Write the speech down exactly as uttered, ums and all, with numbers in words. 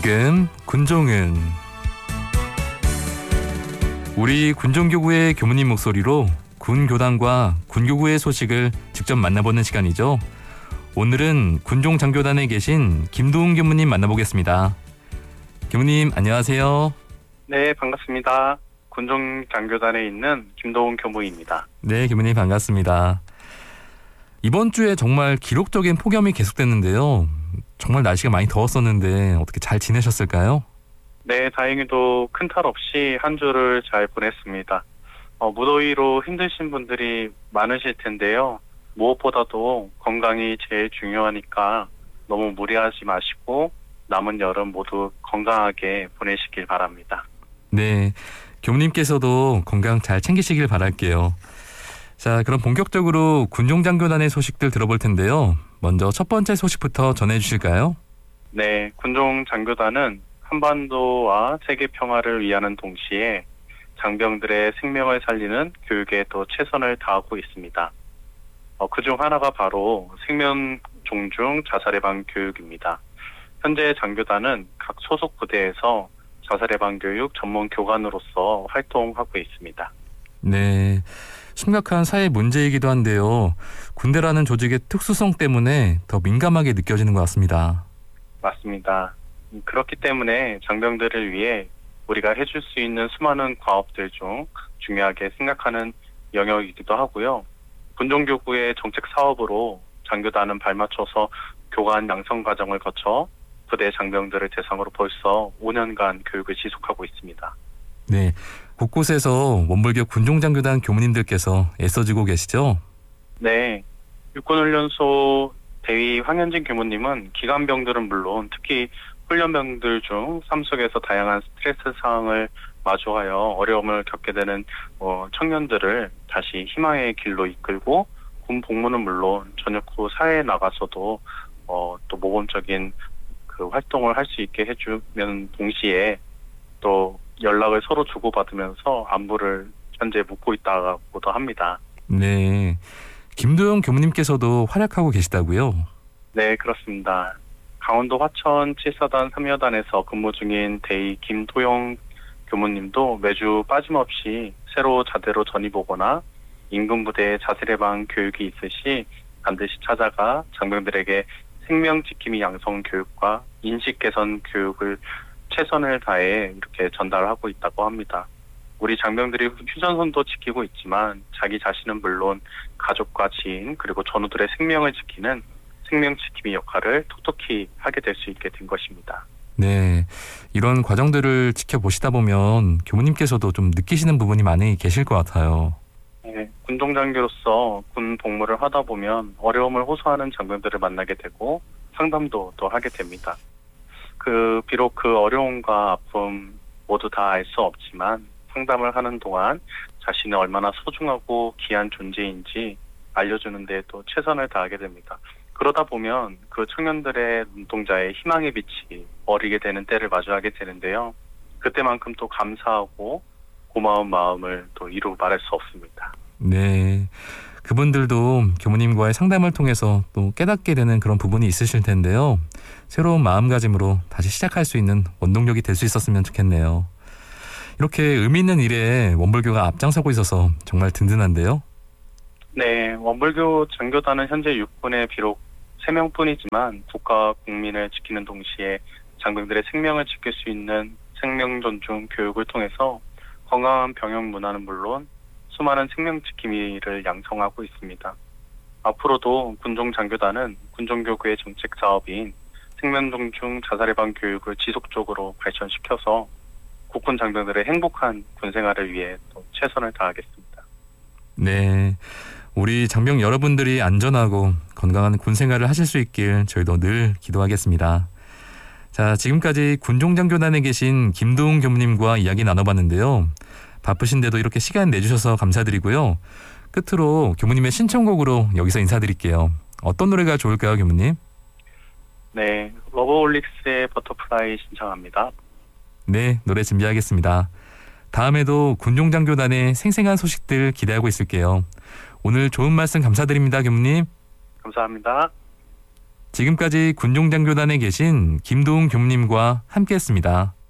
지금 군종은 우리 군종교구의 교무님 목소리로 군교단과 군교구의 소식을 직접 만나보는 시간이죠. 오늘은 군종장교단에 계신 김도훈 교무님 만나보겠습니다. 교무님 안녕하세요. 네, 반갑습니다. 군종장교단에 있는 김도훈 교무입니다. 네, 교무님 반갑습니다. 이번 주에 정말 기록적인 폭염이 계속됐는데요. 정말 날씨가 많이 더웠었는데 어떻게 잘 지내셨을까요? 네, 다행히도 큰 탈 없이 한 주를 잘 보냈습니다. 어, 무더위로 힘드신 분들이 많으실 텐데요. 무엇보다도 건강이 제일 중요하니까 너무 무리하지 마시고 남은 여름 모두 건강하게 보내시길 바랍니다. 네, 교무님께서도 건강 잘 챙기시길 바랄게요. 자, 그럼 본격적으로 군종장교단의 소식들 들어볼 텐데요. 먼저 첫 번째 소식부터 전해주실까요? 네, 군종장교단은 한반도와 세계 평화를 위하는 동시에 장병들의 생명을 살리는 교육에 또 최선을 다하고 있습니다. 어, 그중 하나가 바로 생명 존중 자살 예방 교육입니다. 현재 장교단은 각 소속 부대에서 자살 예방 교육 전문 교관으로서 활동하고 있습니다. 네, 심각한 사회 문제이기도 한데요. 군대라는 조직의 특수성 때문에 더 민감하게 느껴지는 것 같습니다. 맞습니다. 그렇기 때문에 장병들을 위해 우리가 해줄 수 있는 수많은 과업들 중 중요하게 생각하는 영역이기도 하고요. 군종교구의 정책 사업으로 장교단은 발맞춰서 교관 양성 과정을 거쳐 부대 장병들을 대상으로 벌써 오 년간 교육을 지속하고 있습니다. 네, 곳곳에서 원불교 군종장교단 교무님들께서 애써주고 계시죠? 네, 육군훈련소 대위 황현진 교무님은 기관병들은 물론 특히 훈련병들 중 삶 속에서 다양한 스트레스 상황을 마주하여 어려움을 겪게 되는 어, 청년들을 다시 희망의 길로 이끌고 군 복무는 물론 전역 후 사회에 나가서도 어, 또 모범적인 그 활동을 할 수 있게 해주면 동시에 또 연락을 서로 주고받으면서 안부를 현재 묻고 있다고도 합니다. 네, 김도영 교무님께서도 활약하고 계시다고요? 네, 그렇습니다. 강원도 화천 칠사단 삼여단에서 근무 중인 대위 김도영 교무님도 매주 빠짐없이 새로 자대로 전입 오거나 인근 부대에 자살 예방 교육이 있으시 반드시 찾아가 장병들에게 생명 지킴이 양성 교육과 인식 개선 교육을 최선을 다해 이렇게 전달하고 있다고 합니다. 우리 장병들이 휴전선도 지키고 있지만 자기 자신은 물론 가족과 지인 그리고 전우들의 생명을 지키는 생명 지킴이 역할을 톡톡히 하게 될 수 있게 된 것입니다. 네, 이런 과정들을 지켜보시다 보면 교무님께서도 좀 느끼시는 부분이 많이 계실 것 같아요. 네, 군종장교로서 군 복무를 하다 보면 어려움을 호소하는 장병들을 만나게 되고 상담도 또 하게 됩니다. 그 비록 그 어려움과 아픔 모두 다 알 수 없지만 상담을 하는 동안 자신이 얼마나 소중하고 귀한 존재인지 알려주는 데 또 최선을 다하게 됩니다. 그러다 보면 그 청년들의 눈동자에 희망의 빛이 어리게 되는 때를 마주하게 되는데요. 그때만큼 또 감사하고 고마운 마음을 또 이루 말할 수 없습니다. 네, 그분들도 교무님과의 상담을 통해서 또 깨닫게 되는 그런 부분이 있으실 텐데요. 새로운 마음가짐으로 다시 시작할 수 있는 원동력이 될 수 있었으면 좋겠네요. 이렇게 의미 있는 일에 원불교가 앞장서고 있어서 정말 든든한데요. 네, 원불교 장교단은 현재 육군에 비록 세 명뿐이지만 국가와 국민을 지키는 동시에 장병들의 생명을 지킬 수 있는 생명 존중 교육을 통해서 건강한 병역 문화는 물론 수많은 생명 지킴이를 양성하고 있습니다. 앞으로도 군종장교단은 군종교구의 정책 사업인 생명 존중 자살 예방 교육을 지속적으로 발전시켜서 국군 장병들의 행복한 군 생활을 위해 또 최선을 다하겠습니다. 네, 우리 장병 여러분들이 안전하고 건강한 군 생활을 하실 수 있길 저희도 늘 기도하겠습니다. 자, 지금까지 군종장교단에 계신 김도훈 교무님과 이야기 나눠봤는데요. 바쁘신데도 이렇게 시간 내주셔서 감사드리고요. 끝으로 교무님의 신청곡으로 여기서 인사드릴게요. 어떤 노래가 좋을까요, 교무님? 네, 러브홀릭스의 버터플라이 신청합니다. 네, 노래 준비하겠습니다. 다음에도 군종장교단의 생생한 소식들 기대하고 있을게요. 오늘 좋은 말씀 감사드립니다, 교무님. 감사합니다. 지금 지금까지 군종장교단에 계신 김도웅 교무님과 함께했습니다.